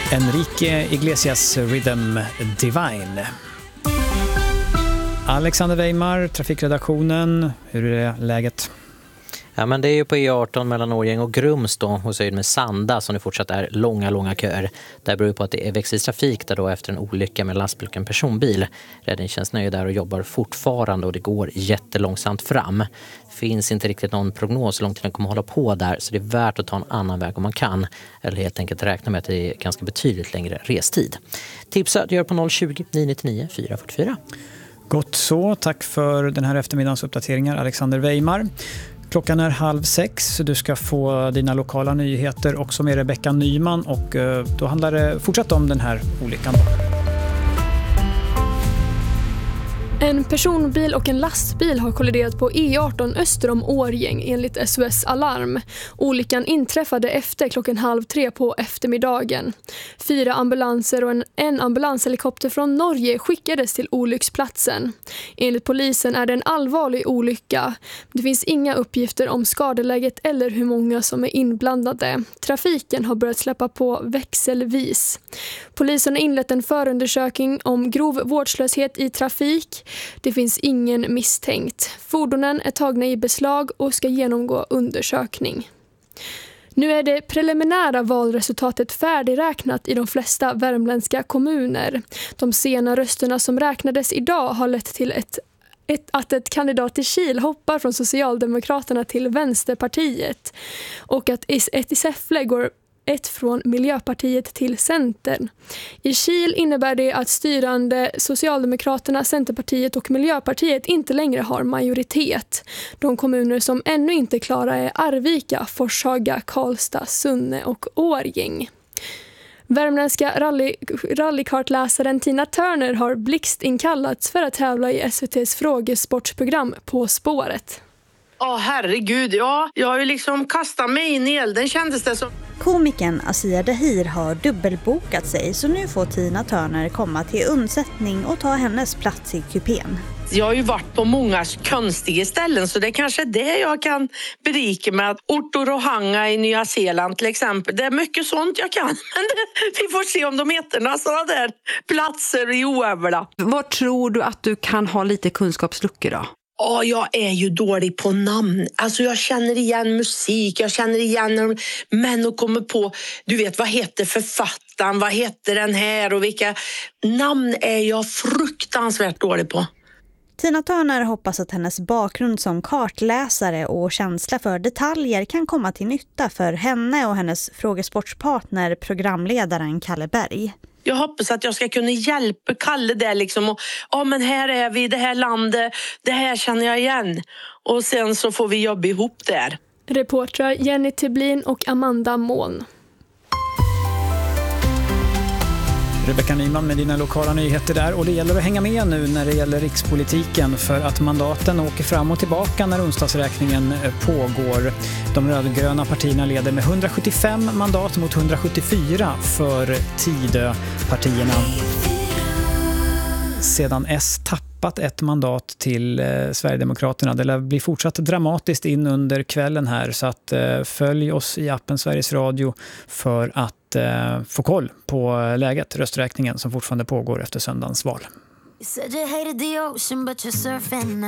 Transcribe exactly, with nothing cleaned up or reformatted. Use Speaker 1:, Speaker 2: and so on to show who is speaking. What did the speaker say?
Speaker 1: Enrique Iglesias Rhythm Divine. Alexander Weimar, trafikredaktionen. Hur är läget?
Speaker 2: Ja, men det är ju på E arton mellan Årjäng och Grums då, hos höjd med Sanda som det fortsatt är långa, långa köer. Det beror på att det är växelvis trafik där då efter en olycka med lastbil och en personbil. Räddningstjänsten är ju där och jobbar fortfarande och det går jättelångsamt fram. Finns inte riktigt någon prognos hur lång tid den kommer hålla på där, så det är värt att ta en annan väg om man kan. Eller helt enkelt räkna med att det är ganska betydligt längre restid. Tipsa gör på noll tjugo, nio nittionio, fyra fyrtiofyra.
Speaker 1: Gott så, tack för den här eftermiddagens uppdateringar, Alexander Weimar. Klockan är halv sex, du ska få dina lokala nyheter också med Rebecka Nyman och då handlar det fortsatt om den här olyckan.
Speaker 3: En personbil och en lastbil har kolliderat på E arton öster om Årjäng enligt S O S Alarm. Olyckan inträffade efter klockan halv tre på eftermiddagen. Fyra ambulanser och en, en ambulanshelikopter från Norge skickades till olycksplatsen. Enligt polisen är det en allvarlig olycka. Det finns inga uppgifter om skadeläget eller hur många som är inblandade. Trafiken har börjat släppa på växelvis. Polisen har inlett en förundersökning om grov vårdslöshet i trafik. Det finns ingen misstänkt. Fordonen är tagna i beslag och ska genomgå undersökning. Nu är det preliminära valresultatet färdigräknat i de flesta värmländska kommuner. De sena rösterna som räknades idag har lett till ett Ett, att ett kandidat till Kil hoppar från Socialdemokraterna till Vänsterpartiet och att ett i Säffle går ett från Miljöpartiet till Centern. I Kil innebär det att styrande Socialdemokraterna, Centerpartiet och Miljöpartiet inte längre har majoritet. De kommuner som ännu inte är klara är Arvika, Forshaga, Karlstad, Sunne och Årjäng. Värmländska rally, rallykartläsaren Tina Turner har blixtinkallats för att tävla i S V T:s frågesportsprogram På spåret.
Speaker 4: Ja, oh, herregud. Ja, jag har ju liksom kastat mig in i elden, kändes det som.
Speaker 5: Komikern Asia Dahir har dubbelbokat sig, så nu får Tina Turner komma till undsättning och ta hennes plats i kupén.
Speaker 4: Jag har ju varit på många konstiga ställen, så det är kanske det jag kan berika med. Otorohanga i Nya Zeeland till exempel. Det är mycket sånt jag kan. Men det, vi får se om de heter några sådana där platser i Oövla.
Speaker 6: Vad tror du att du kan ha lite kunskapsluckor då?
Speaker 4: Ja, jag är ju dålig på namn. Alltså jag känner igen musik, jag känner igen män och kommer på, du vet, vad heter författaren, vad heter den här och vilka namn är jag fruktansvärt dålig på.
Speaker 5: Tina Turner hoppas att hennes bakgrund som kartläsare och känsla för detaljer kan komma till nytta för henne och hennes frågesportspartner, programledaren Kalle Berg.
Speaker 4: Jag hoppas att jag ska kunna hjälpa Kalle där liksom. Och, ja, men här är vi, det här landet, det här känner jag igen. Och sen så får vi jobba ihop där.
Speaker 3: Reportrar Jenny Tiblin och Amanda Mån.
Speaker 1: Rebecka Nyman med dina lokala nyheter där, och det gäller att hänga med nu när det gäller rikspolitiken för att mandaten åker fram och tillbaka när onsdagsräkningen pågår. De rödgröna partierna leder med hundrasjuttiofem mandat mot hundrasjuttiofyra för Tidöpartierna. Sedan S tappat ett mandat till eh, Sverigedemokraterna. Det lär bli fortsatt dramatiskt in under kvällen här, så att eh, följ oss i appen Sveriges Radio för att eh, få koll på läget, rösträkningen som fortfarande pågår efter söndagens val.